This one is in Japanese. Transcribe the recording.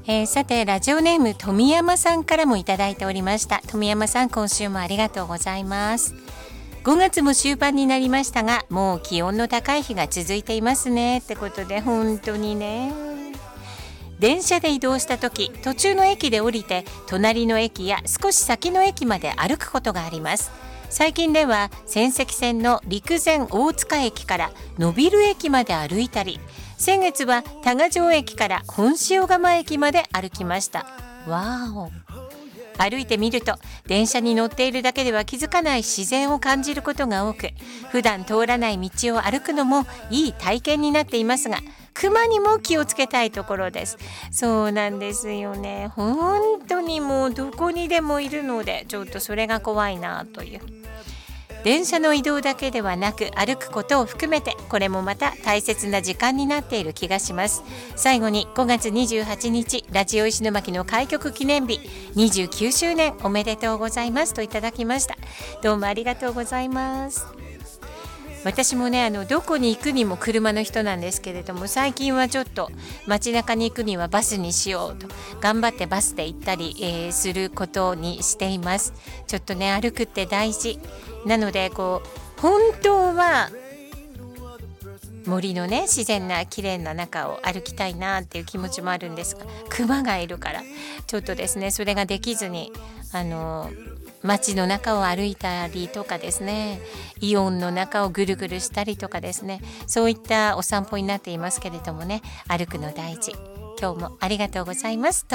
さてラジオネーム富山さんからもいただいておりました。富山さん、今週もありがとうございます。5月も終盤になりましたが、もう気温の高い日が続いていますねってことで、本当にね。電車で移動した時、途中の駅で降りて隣の駅や少し先の駅まで歩くことがあります。最近では仙石線の陸前大塚駅から野ビル駅まで歩いたり、先月は多賀城駅から本塩釜駅まで歩きました。わーお。歩いてみると電車に乗っているだけでは気づかない自然を感じることが多く、普段通らない道を歩くのもいい体験になっていますが、熊にも気をつけたいところです。そうなんですよね。本当にもうどこにでもいるので、ちょっとそれが怖いなという。電車の移動だけではなく歩くことを含めて、これもまた大切な時間になっている気がします。最後に5月28日ラジオ石巻の開局記念日29周年おめでとうございますといただきました。どうもありがとうございます。私もね、どこに行くにも車の人なんですけれども、最近はちょっと街中に行くにはバスにしようと頑張ってバスで行ったり、することにしています。ちょっとね、歩くって大事なので、本当は森のね、自然な綺麗な中を歩きたいなっていう気持ちもあるんですが、熊がいるからちょっとですね、それができずに街の中を歩いたりとかですね、イオンの中をぐるぐるしたりとかですね、そういったお散歩になっていますけれどもね、歩くの大事。今日もありがとうございます。